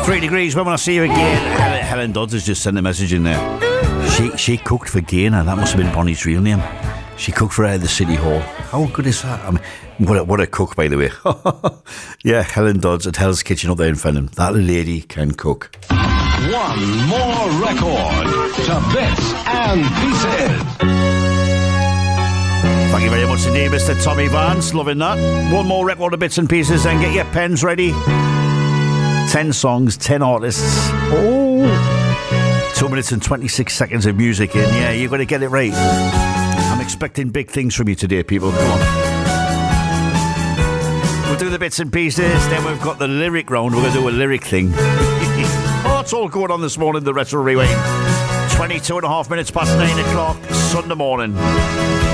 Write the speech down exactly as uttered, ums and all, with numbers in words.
Three degrees when I see you again. Helen, Helen Dodds has just sent a message in there. She she cooked for Gaynor. That must have been Bonnie's real name. She cooked for her at the City Hall. How good is that? I mean, what a, what a cook, by the way. Yeah, Helen Dodds at Hell's Kitchen up there in Fenham. That lady can cook. One more record to Bits and Pieces. Thank you very much indeed, Mister Tommy Vance. Loving that. One more record of Bits and Pieces and get your pens ready. Ten songs, ten artists. Oh, two minutes and twenty-six seconds of music in. Yeah, you've got to get it right. I'm expecting big things from you today, people. Come on. We'll do the Bits and Pieces, then we've got the lyric round. We're going to do a lyric thing. Oh, it's all going on this morning, the Retro Rewind. twenty-two and a half minutes past nine o'clock, Sunday morning.